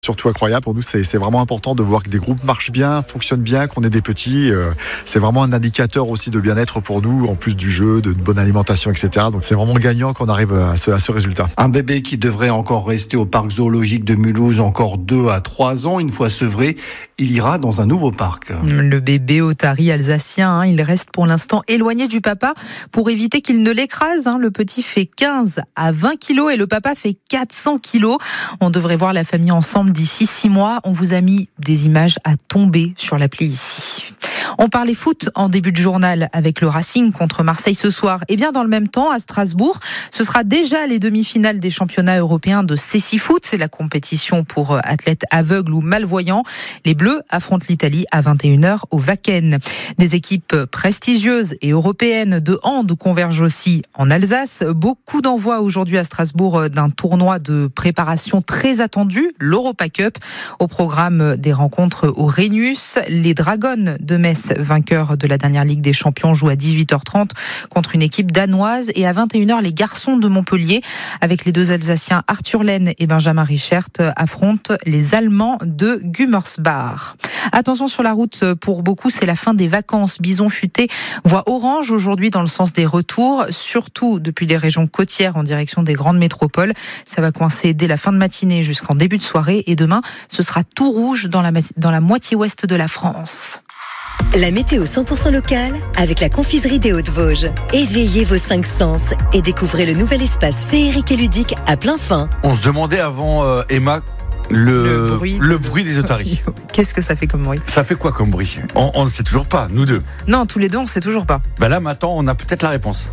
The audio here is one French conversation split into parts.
Surtout incroyable. Pour nous, c'est vraiment important de voir que des groupes marchent bien, fonctionnent bien, qu'on ait des petits. C'est vraiment un indicateur aussi de bien-être pour nous, en plus du jeu, d'une bonne alimentation, etc. Donc c'est vraiment gagnant qu'on arrive à ce résultat. Un bébé qui devrait encore rester au parc zoologique de Mulhouse encore 2 à 3 ans. Une fois sevré, il ira dans un nouveau parc. Le bébé otari alsacien, il reste pour l'instant éloigné du papa pour éviter qu'il ne l'écrase. Le petit fait 15 à 20 kilos et le papa fait 400 kilos. On devrait voir la famille ensemble d'ici 6 mois. On vous a mis des images à tomber sur l'appli ici. On parlait foot en début de journal avec le Racing contre Marseille ce soir. Et bien dans le même temps, à Strasbourg, ce sera déjà les demi-finales des championnats européens de cécifoot. C'est la compétition pour athlètes aveugles ou malvoyants. Les Bleus affrontent l'Italie à 21h au Wacken. Des équipes prestigieuses et européennes de hand convergent aussi en Alsace. Beaucoup d'envois aujourd'hui à Strasbourg d'un tournoi de préparation très attendu, l'Europa Cup. Au programme des rencontres au Rhenus, les Dragons de Metz, vainqueurs de la dernière Ligue des Champions, jouent à 18h30 contre une équipe danoise, et à 21h, les garçons de Montpellier, avec les 2 Alsaciens Arthur Laine et Benjamin Richert, affrontent les Allemands de Gummersbach. Attention sur la route, pour beaucoup, c'est la fin des vacances. Bison futé voit orange aujourd'hui dans le sens des retours, surtout depuis les régions côtières en direction des grandes métropoles. Ça va coincer dès la fin de matinée jusqu'en début de soirée, et demain, ce sera tout rouge dans la moitié ouest de la France. La météo 100% locale avec la confiserie des Hauts-de-Vosges. Éveillez vos 5 sens et découvrez le nouvel espace féerique et ludique à plein fin. On se demandait avant, Emma, le bruit des otaries. Qu'est-ce que ça fait comme bruit ? Ça fait quoi comme bruit ? On ne sait toujours pas, nous deux. Non, tous les deux, on ne sait toujours pas. Là, maintenant, on a peut-être la réponse.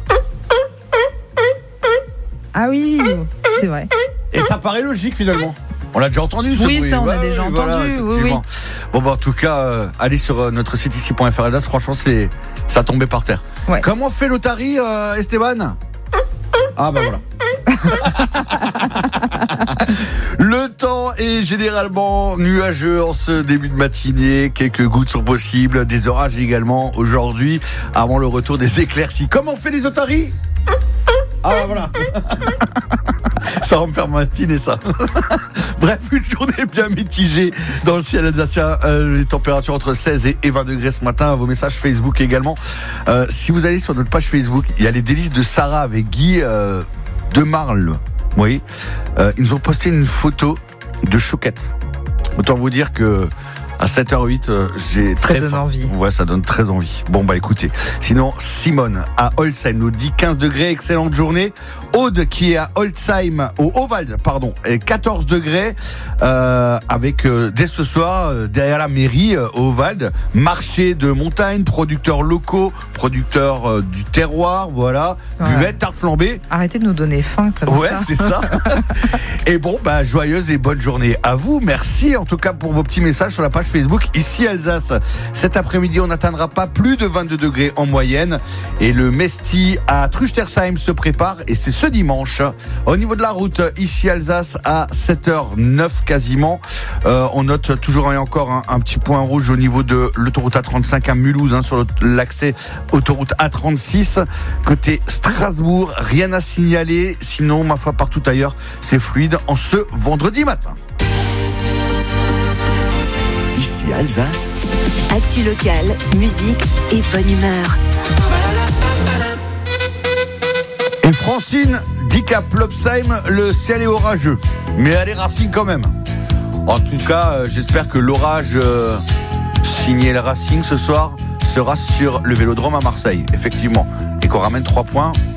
Ah oui, c'est vrai. Et ça paraît logique, finalement. On l'a déjà entendu, ce bruit. Oui, ça, on a déjà entendu. Voilà, oui. Bon, en tout cas, allez sur notre site ici.fr Alsace. Franchement, ça tombait par terre. Ouais. Comment fait l'otari, Esteban ? Ah, voilà. Le temps est généralement nuageux en ce début de matinée. Quelques gouttes sont possibles. Des orages également aujourd'hui, avant le retour des éclaircies. Comment fait les otaries ? Ah, voilà. Ça va me faire matiner, ça. Bref, une journée bien mitigée dans le ciel alsacien. Les températures entre 16 et 20 degrés ce matin. Vos messages Facebook également. Si vous allez sur notre page Facebook, il y a les délices de Sarah avec Guy de Marle. Oui. Ils nous ont posté une photo de chouquette. Autant vous dire que à 7h08, j'ai très faim. Envie. Ouais, ça donne très envie. Bon, écoutez. Sinon, Simone à Holzheim nous dit 15 degrés, excellente journée. Aude qui est à Holzheim, au Howald, et 14 degrés, avec dès ce soir, derrière la mairie, au Howald, marché de montagne, producteurs locaux, producteurs du terroir, voilà, buvette, tarte flambée. Arrêtez de nous donner faim comme ça. Ouais, c'est ça. Et joyeuse et bonne journée à vous. Merci en tout cas pour vos petits messages sur la page Facebook ici Alsace. Cet après-midi, on n'atteindra pas plus de 22 degrés en moyenne, et le Mesti à Truchtersheim se prépare, et c'est ce dimanche. Au niveau de la route ici Alsace à 7h09 quasiment, on note toujours et encore un petit point rouge au niveau de l'autoroute A35 à Mulhouse, sur l'accès autoroute A36. Côté Strasbourg, rien à signaler, sinon ma foi partout ailleurs c'est fluide en ce vendredi matin. Ici Alsace. Actu locale, musique et bonne humeur. Et Francine dit qu'à Plopsheim, le ciel est orageux. Mais elle est Racing quand même. En tout cas, j'espère que l'orage signé le Racing ce soir sera sur le Vélodrome à Marseille, effectivement. Et qu'on ramène 3 points